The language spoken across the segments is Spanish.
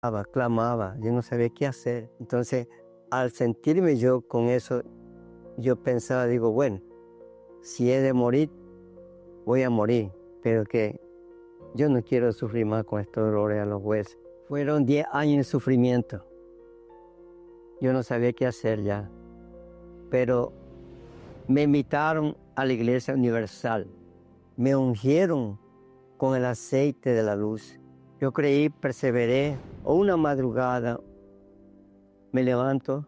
clamaba, yo no sabía qué hacer. Entonces, al sentirme yo con eso, yo pensaba, digo, bueno, si he de morir, voy a morir, pero que yo no quiero sufrir más con estos dolores a los huesos. Fueron 10 años de sufrimiento. Yo no sabía qué hacer ya, pero me invitaron a la Iglesia Universal. Me ungieron con el aceite de la luz. Yo creí, perseveré. Una madrugada me levanto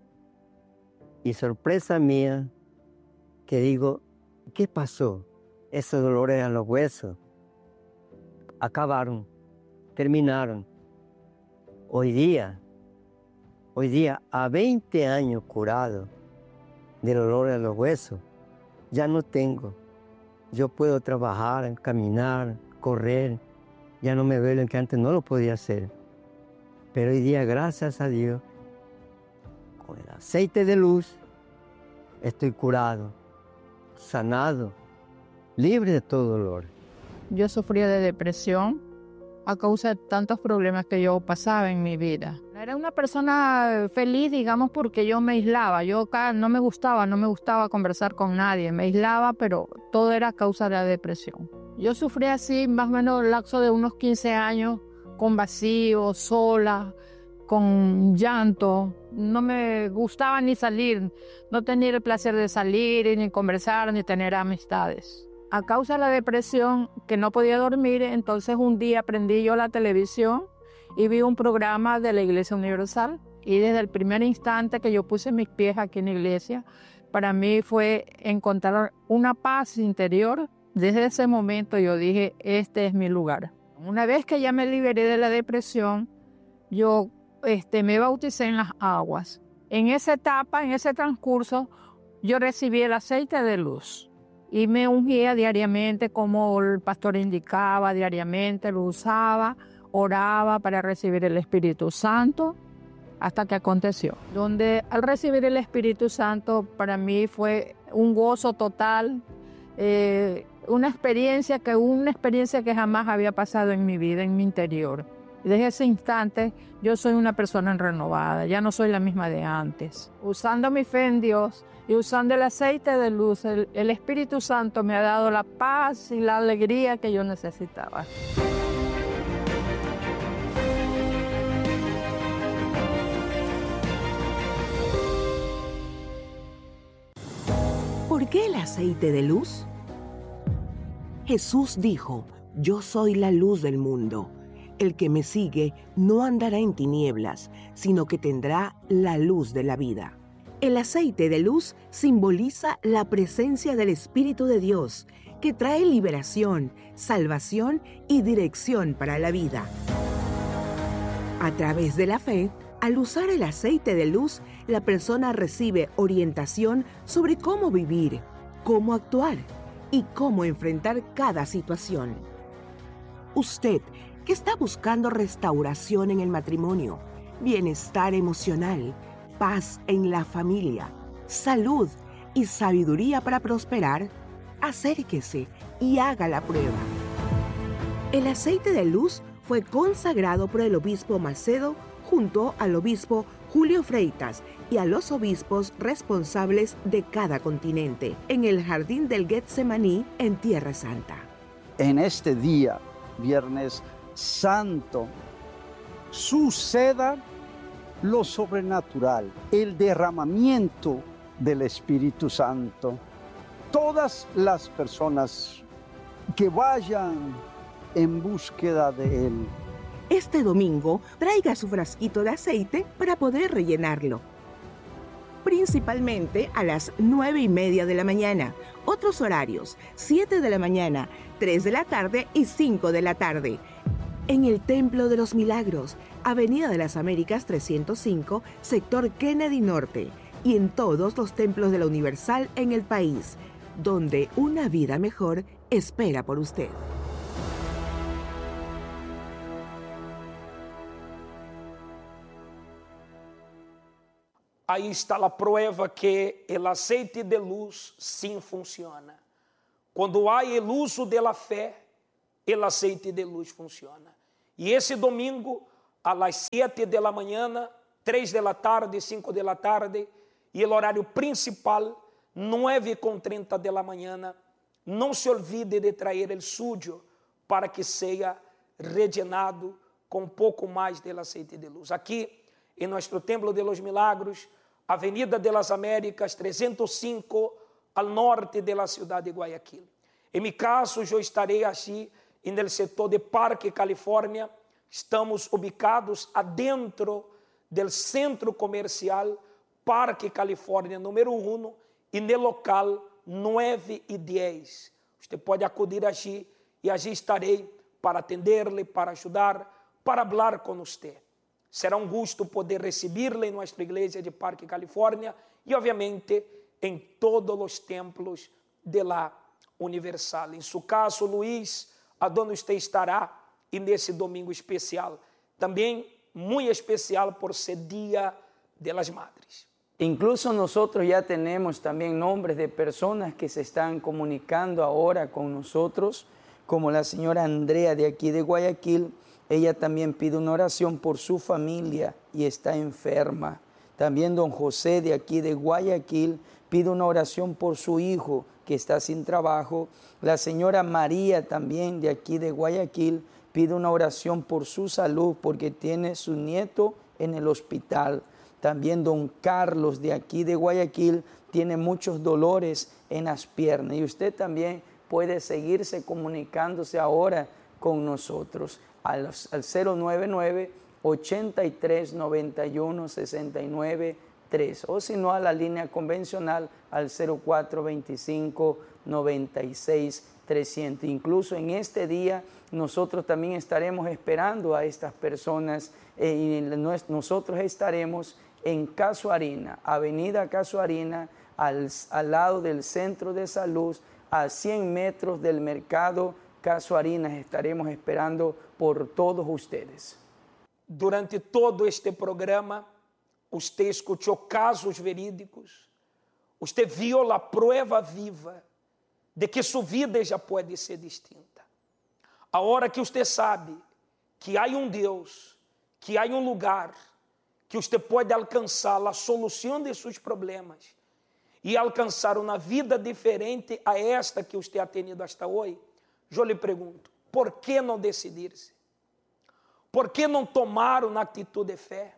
y sorpresa mía que digo, ¿qué pasó? Esos dolores a los huesos acabaron, terminaron. Hoy día, a 20 años curado de dolores a los huesos, ya no tengo. Yo puedo trabajar, caminar, correr. Ya no me duele, que antes no lo podía hacer. Pero hoy día, gracias a Dios, con el aceite de luz, estoy curado, sanado, libre de todo dolor. Yo sufría de depresión a causa de tantos problemas que yo pasaba en mi vida. Era una persona feliz, digamos, porque yo me aislaba. Yo acá no me gustaba conversar con nadie. Me aislaba, pero todo era a causa de la depresión. Yo sufrí así más o menos el lapso de unos 15 años, con vacío, sola, con llanto. No me gustaba ni salir, no tenía el placer de salir, ni conversar, ni tener amistades. A causa de la depresión, que no podía dormir, entonces un día prendí yo la televisión y vi un programa de la Iglesia Universal. Y desde el primer instante que yo puse mis pies aquí en la iglesia, para mí fue encontrar una paz interior. Desde ese momento yo dije, este es mi lugar. Una vez que ya me liberé de la depresión, yo me bauticé en las aguas. En esa etapa, en ese transcurso, yo recibí el aceite de luz. Y me ungía diariamente como el pastor indicaba, diariamente lo usaba, oraba para recibir el Espíritu Santo, hasta que aconteció. Donde al recibir el Espíritu Santo para mí fue un gozo total, una experiencia que jamás había pasado en mi vida, en mi interior. Y desde ese instante yo soy una persona renovada, ya no soy la misma de antes. Usando mi fe en Dios y usando el aceite de luz, el Espíritu Santo me ha dado la paz y la alegría que yo necesitaba. ¿Por qué el aceite de luz? Jesús dijo, yo soy la luz del mundo. El que me sigue no andará en tinieblas, sino que tendrá la luz de la vida. El aceite de luz simboliza la presencia del Espíritu de Dios, que trae liberación, salvación y dirección para la vida. A través de la fe, al usar el aceite de luz, la persona recibe orientación sobre cómo vivir, cómo actuar y cómo enfrentar cada situación. Usted, que está buscando restauración en el matrimonio, bienestar emocional, paz en la familia, salud y sabiduría para prosperar, acérquese y haga la prueba. El aceite de luz fue consagrado por el obispo Macedo junto al obispo Julio Freitas y a los obispos responsables de cada continente en el Jardín del Getsemaní en Tierra Santa. En este día, Viernes Santo, suceda lo sobrenatural, el derramamiento del Espíritu Santo. Todas las personas que vayan en búsqueda de Él. Este domingo, traiga su frasquito de aceite para poder rellenarlo. Principalmente a las 9:30 de la mañana. Otros horarios, 7 de la mañana, 3 de la tarde y 5 de la tarde. En el Templo de los Milagros, Avenida de las Américas 305, sector Kennedy Norte. Y en todos los templos de la Universal en el país, donde una vida mejor espera por usted. Aí está a prova que o aceite de luz sim funciona. Quando há o uso da fé, o aceite de luz funciona. E esse domingo a las 7 de la mañana, 3 de la tarde, 5 de la tarde, y el horario principal, 9:30 de la mañana. Não se olvide de trazer el suyo para que seja rellenado com um pouco mais del aceite de luz. Aqui, em nosso Templo de los Milagros, Avenida de las Américas, 305, al norte de la ciudad de Guayaquil. Em meu caso, eu estarei aqui no setor de Parque Califórnia. Estamos ubicados adentro do centro comercial Parque Califórnia número 1 e no local 9 e 10. Você pode acudir aqui e aqui estarei para atender-lhe, para ajudar, para falar com você. Será um gosto poder recebê-lo em nossa igreja de Parque Califórnia e, obviamente, em todos os templos de la Universal. Em seu caso, Luiz, aonde você estará e nesse domingo especial, também muito especial por ser Dia de las Madres. Incluso nosotros ya tenemos también nombres de personas que se están comunicando ahora con nosotros, como la señora Andrea de aquí de Guayaquil. Ella también pide una oración por su familia y está enferma. También don José de aquí de Guayaquil pide una oración por su hijo que está sin trabajo. La señora María también de aquí de Guayaquil pide una oración por su salud porque tiene su nieto en el hospital. También don Carlos de aquí de Guayaquil tiene muchos dolores en las piernas. Y usted también puede seguirse comunicándose ahora con nosotros al 099-8391-69-3 o si no a la línea convencional al 0425-96-300. Incluso en este día nosotros también estaremos esperando a estas personas y nosotros estaremos en Casuarina, Avenida Casuarina, al lado del Centro de Salud, a 100 metros del Mercado Casuarina. Estaremos esperando por todos ustedes. Durante todo este programa, você escutou casos verídicos, você viu a prova viva de que sua vida já pode ser distinta. A hora que você sabe que há um Deus, que há um lugar que você pode alcançar a solução de seus problemas e alcançar uma vida diferente a esta que você ha tenido hasta hoje, eu lhe pergunto, por que não decidir-se? Por que não tomar uma atitude de fé?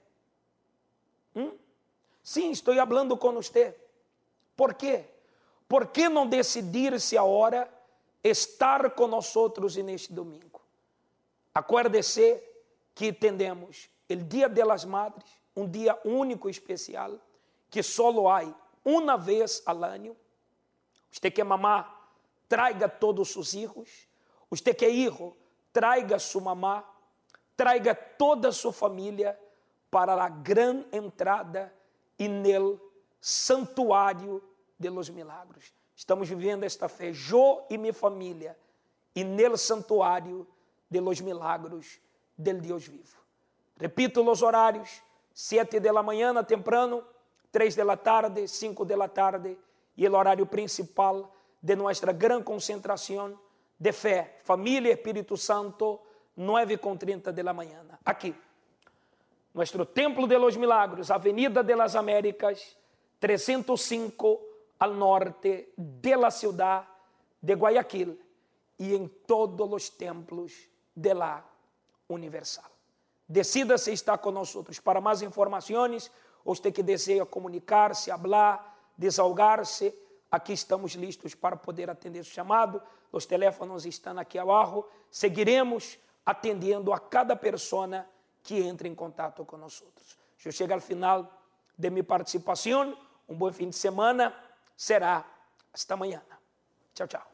Sim, estou falando com você. Por quê? Por que não decidir-se agora estar com nós outros neste domingo? Acuérdese que entendemos o Dia de las Madres, um dia único e especial, que só há uma vez ao ano. Você que é mamá, traiga todos os seus filhos. Você que é hijo, traiga sua mamá, traiga toda a sua família para a grande entrada e no santuário de los milagros. Estamos vivendo esta fé, eu e minha família, e no santuário de los milagros del Deus vivo. Repito os horários: 7 de la mañana temprano, 3 de la tarde, 5 de la tarde, e o horário principal de nossa grande concentração de fé, família Espírito Santo, 9:30 de la mañana. Aqui, nosso Templo de los Milagros, Avenida de las Américas, 305, al norte de la ciudad de Guayaquil, e em todos os templos de la Universal. Decida-se estar com nós outros. Para mais informações, você que deseja comunicar-se, falar, desahogar-se, aqui estamos listos para poder atender o chamado. Os teléfonos estão aqui abaixo. Seguiremos atendendo a cada pessoa que entre em contato com nós outros. Eu chego ao final de minha participação. Um bom fim de semana. Será hasta amanhã. Tchau, tchau.